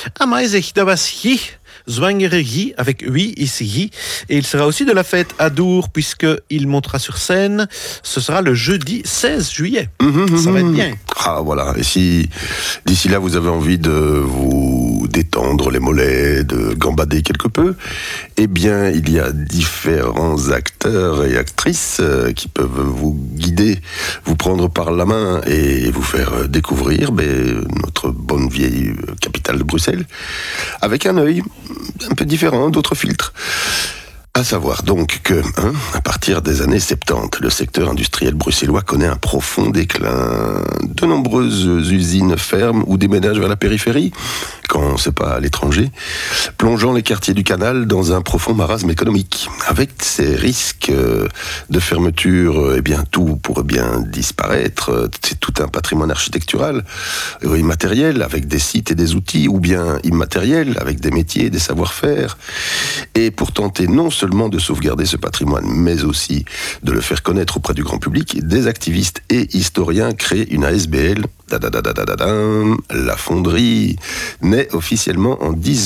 Amazig, dat was Guy, zwangere Guy, avec oui ici Guy. Et il sera aussi de la fête à Dour, puisqu'il montera sur scène. Ce sera le jeudi 16 juillet. Ça va être bien. Ah voilà, et si d'ici là vous avez envie de vous détendre les mollets, de gambader quelque peu, eh bien il y a différents acteurs et actrices qui peuvent vous guider, vous prendre par la main et vous faire découvrir notre bonne vieille capitale de Bruxelles, avec un œil un peu différent, d'autres filtres. À savoir donc que, à partir des années 70, le secteur industriel bruxellois connaît un profond déclin. De nombreuses usines ferment ou déménagent vers la périphérie, quand c'est pas à l'étranger, plongeant les quartiers du Canal dans un profond marasme économique. Avec ces risques de fermeture, tout pourrait bien disparaître. C'est tout un patrimoine architectural, immatériel, avec des sites et des outils, ou bien immatériel, avec des métiers et des savoir-faire. Et pour tenter non seulement de sauvegarder ce patrimoine, mais aussi de le faire connaître auprès du grand public, des activistes et historiens créent une ASBL, la Fonderie, née officiellement en